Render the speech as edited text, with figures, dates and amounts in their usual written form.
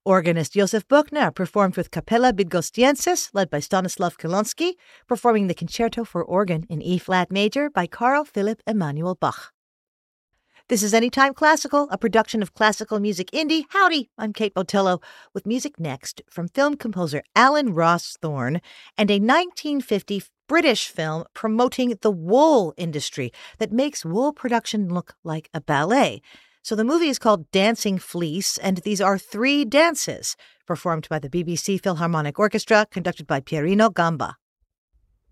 Organist Josef Buchner performed with Capella Bydgoszcz, led by Stanislav Kilonsky, performing the Concerto for Organ in E-flat major by Carl Philipp Emanuel Bach. This is Anytime Classical, a production of Classical Music Indie. Howdy, I'm Kate Botello, with music next from film composer Alan Ross Thorne and a 1950 British film promoting the wool industry that makes wool production look like a ballet. So the movie is called Dancing Fleece, and these are 3 dances performed by the BBC Philharmonic Orchestra, conducted by Pierino Gamba.